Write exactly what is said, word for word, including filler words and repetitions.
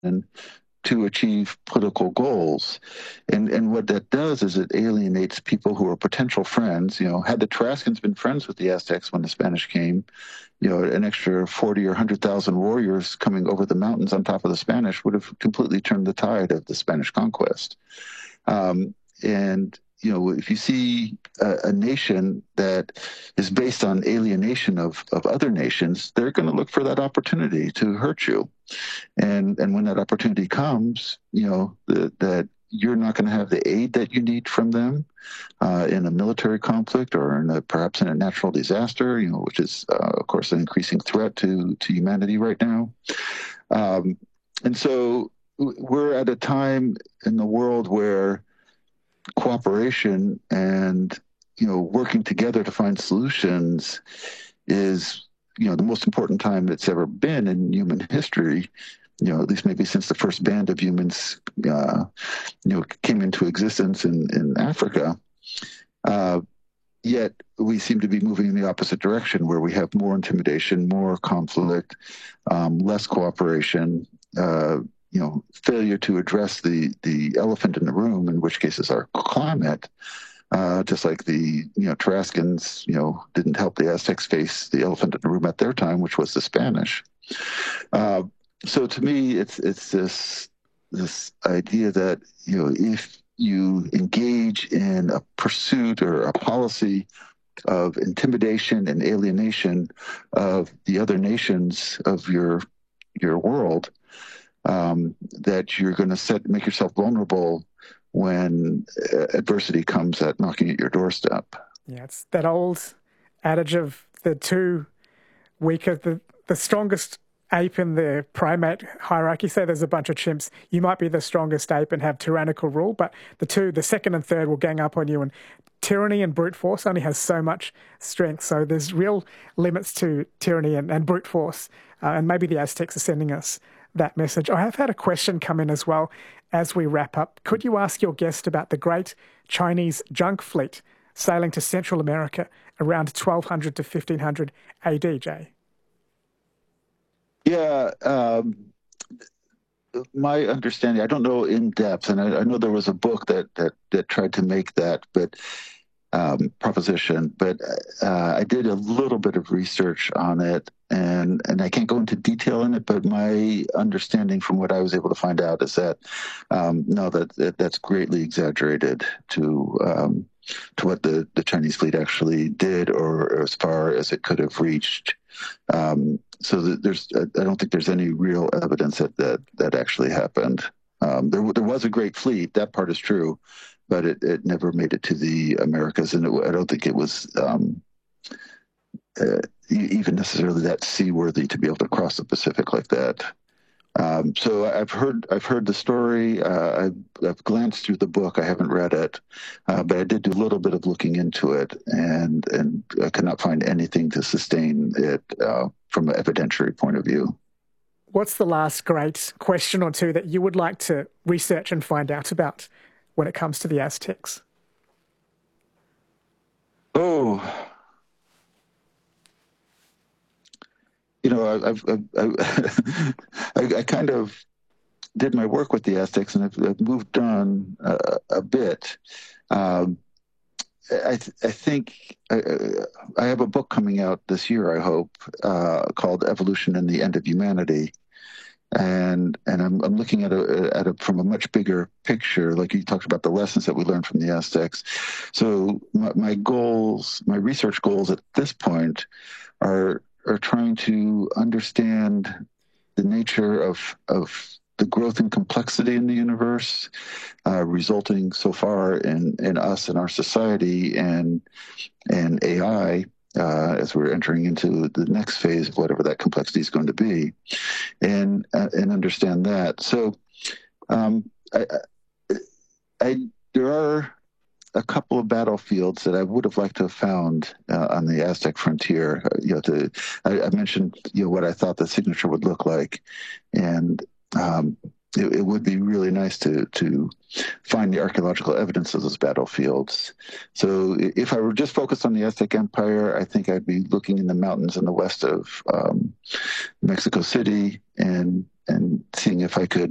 to achieve political goals. And and what that does is it alienates people who are potential friends. You know, had the Tarascans been friends with the Aztecs when the Spanish came, you know, an extra forty or one hundred thousand warriors coming over the mountains on top of the Spanish would have completely turned the tide of the Spanish conquest. Um, and you know, if you see a, a nation that is based on alienation of, of other nations, they're going to look for that opportunity to hurt you. And and when that opportunity comes, you know, the, that you're not going to have the aid that you need from them uh, in a military conflict or in a, perhaps in a natural disaster, you know, which is, uh, of course, an increasing threat to, to humanity right now. Um, and so we're at a time in the world where cooperation and, you know, working together to find solutions is, you know, the most important time it's ever been in human history, you know, at least maybe since the first band of humans, uh, you know, came into existence in, in Africa. Uh, yet we seem to be moving in the opposite direction where we have more intimidation, more conflict, um, less cooperation, uh, you know, failure to address the, the elephant in the room, in which case is our climate. Uh, just like the, you know, Tarascans, you know, didn't help the Aztecs face the elephant in the room at their time, which was the Spanish. Uh, so to me, it's it's this this idea that, you know, if you engage in a pursuit or a policy of intimidation and alienation of the other nations of your your world, um, that you're going to set make yourself vulnerable when adversity comes at knocking at your doorstep. Yeah, it's that old adage of the two weaker, the, the strongest ape in the primate hierarchy. Say there's a bunch of chimps. You might be the strongest ape and have tyrannical rule, but the two, the second and third will gang up on you, and tyranny and brute force only has so much strength. So there's real limits to tyranny and, and brute force. Uh, and maybe the Aztecs are sending us that message. I have had a question come in as well as we wrap up. Could you ask your guest about the great Chinese junk fleet sailing to Central America around twelve hundred to fifteen hundred A D, Jay? Yeah, um, my understanding, I don't know in depth, and I, I know there was a book that, that, that tried to make that, but um, proposition, but uh, I did a little bit of research on it, and and I can't go into detail in it, but my understanding from what I was able to find out is that um, no, that, that that's greatly exaggerated to um, to what the, the Chinese fleet actually did, or, or as far as it could have reached. Um, so that there's, I don't think there's any real evidence that that, that actually happened. Um, there there was a great fleet, that part is true, but it, it never made it to the Americas, and it, I don't think it was um, uh, even necessarily that seaworthy to be able to cross the Pacific like that. Um, so I've heard I've heard the story. Uh, I've, I've glanced through the book. I haven't read it, uh, but I did do a little bit of looking into it, and and I could not find anything to sustain it uh, from an evidentiary point of view. What's the last great question or two that you would like to research and find out about when it comes to the Aztecs? Oh, you know, I, I've, I've, I, I kind of did my work with the Aztecs, and I've, I've moved on uh, a bit. Um, I, th- I think I, I have a book coming out this year, I hope, uh, called "Evolution and the End of Humanity." And and I'm I'm looking at a at a from a much bigger picture, like you talked about the lessons that we learned from the Aztecs. So my, my goals, my research goals at this point, are are trying to understand the nature of of the growth and complexity in the universe, uh, resulting so far in in us and our society and and A I. Uh, as we're entering into the next phase of whatever that complexity is going to be, and uh, and understand that. So, um, I, I, I there are a couple of battlefields that I would have liked to have found uh, on the Aztec frontier. Uh, you know, to I, I mentioned you know what I thought the signature would look like, and um, it, it would be really nice to to find the archaeological evidence of those battlefields. So if I were just focused on the Aztec Empire, I think I'd be looking in the mountains in the west of um, Mexico City and and seeing if I could